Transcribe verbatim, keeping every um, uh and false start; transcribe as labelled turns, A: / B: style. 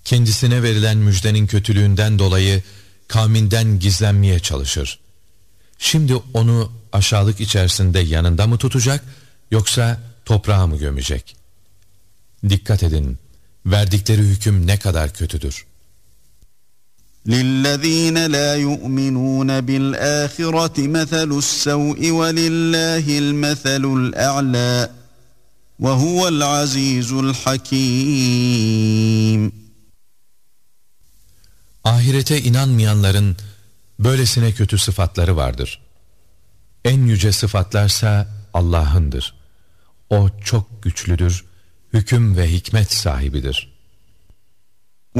A: kendisine verilen müjdenin kötülüğünden dolayı kavminden gizlenmeye çalışır. Şimdi onu aşağılık içerisinde yanında mı tutacak, yoksa toprağa mı gömecek? Dikkat edin, verdikleri hüküm ne kadar kötüdür.
B: لِلَّذ۪ينَ لَا يُؤْمِنُونَ بِالْآخِرَةِ مَثَلُ السَّوْءِ وَلِلَّهِ الْمَثَلُ الْأَعْلَى وَهُوَ الْعَز۪يزُ الْحَك۪يمُ.
A: Ahirete inanmayanların böylesine kötü sıfatları vardır. En yüce sıfatlarsa Allah'ındır. O çok güçlüdür, hüküm ve hikmet sahibidir.